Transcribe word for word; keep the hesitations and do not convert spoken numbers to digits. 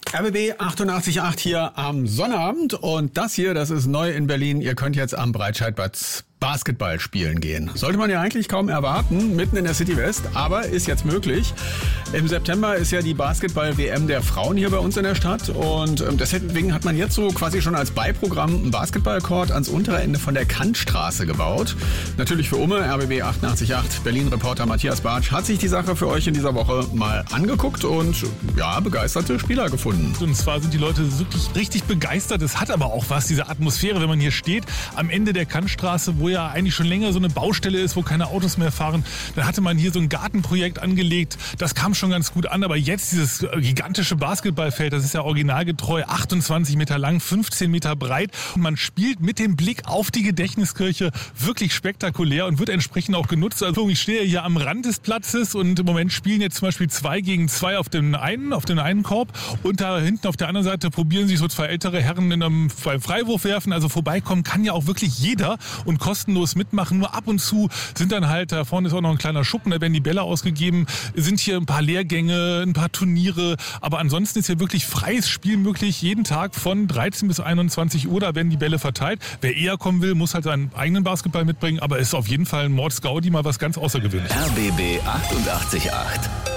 R B B achtundachtzig Komma acht hier am Sonnabend und das hier, das ist neu in Berlin. Ihr könnt jetzt am Breitscheidplatz Basketball spielen gehen. Sollte man ja eigentlich kaum erwarten, mitten in der City West, aber ist jetzt möglich. Im September ist ja die Basketball-W M der Frauen hier bei uns in der Stadt und deswegen hat man jetzt so quasi schon als Beiprogramm einen Basketballcourt ans untere Ende von der Kantstraße gebaut. Natürlich für Umme, R B B achtundachtzig Komma acht, Berlin-Reporter Matthias Bartsch hat sich die Sache für euch in dieser Woche mal angeguckt und ja, begeisterte Spieler gefunden. Und zwar sind die Leute wirklich richtig begeistert. Es hat aber auch was, diese Atmosphäre, wenn man hier steht, am Ende der Kantstraße, wo ja eigentlich schon länger so eine Baustelle ist, wo keine Autos mehr fahren. Dann hatte man hier so ein Gartenprojekt angelegt. Das kam schon ganz gut an. Aber jetzt dieses gigantische Basketballfeld, das ist ja originalgetreu, achtundzwanzig Meter lang, fünfzehn Meter breit. Und man spielt mit dem Blick auf die Gedächtniskirche wirklich spektakulär und wird entsprechend auch genutzt. Also ich stehe hier am Rand des Platzes und im Moment spielen jetzt zum Beispiel zwei gegen zwei auf den einen, auf den einen Korb. Und da hinten auf der anderen Seite probieren sich so zwei ältere Herren in einem Freiwurf werfen. Also vorbeikommen kann ja auch wirklich jeder und kostenlos mitmachen. Nur ab und zu sind dann halt, da vorne ist auch noch ein kleiner Schuppen, da werden die Bälle ausgegeben, sind hier ein paar Lehrgänge, ein paar Turniere, aber ansonsten ist hier wirklich freies Spiel möglich, jeden Tag von dreizehn bis einundzwanzig Uhr, da werden die Bälle verteilt. Wer eher kommen will, muss halt seinen eigenen Basketball mitbringen, aber ist auf jeden Fall ein Mordsgaudi, mal was ganz Außergewöhnliches. R B B achtundachtzig Komma acht